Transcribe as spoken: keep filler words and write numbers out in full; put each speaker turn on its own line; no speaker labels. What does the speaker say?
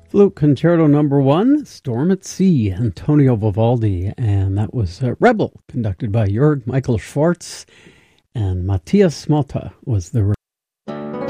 Flute Concerto Number One, Storm at Sea, Antonio Vivaldi, and that was uh, Rebel, conducted by Jörg Michael Schwartz, and Matthias Malta was the